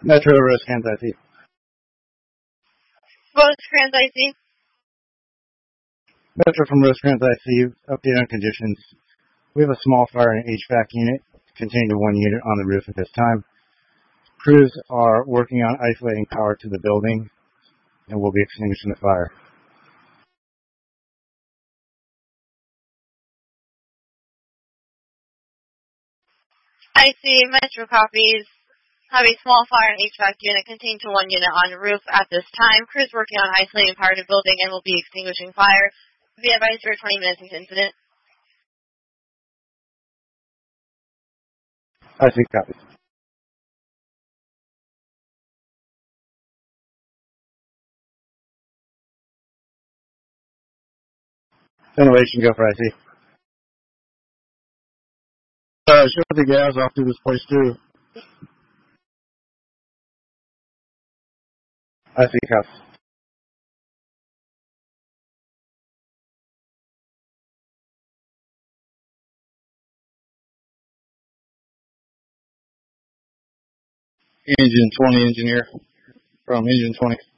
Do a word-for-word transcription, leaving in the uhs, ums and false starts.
Metro Rosecrans I C. Rosecrans I C. Metro from Rosecrans I C. Update on conditions. We have a small fire in an H V A C unit containing to one unit on the roof at this time. Crews are working on isolating power to the building and will be extinguishing the fire. I C. Metro copies. Have a small fire in H V A C unit contained to one unit on the roof at this time. Crews working on isolating power to the building and will be extinguishing fire. Be advised for twenty minutes into incident. I C copies. Ventilation, go for I C. Uh, shut the gas off through this place too. I C copies. Engine twenty engineer from Engine twenty.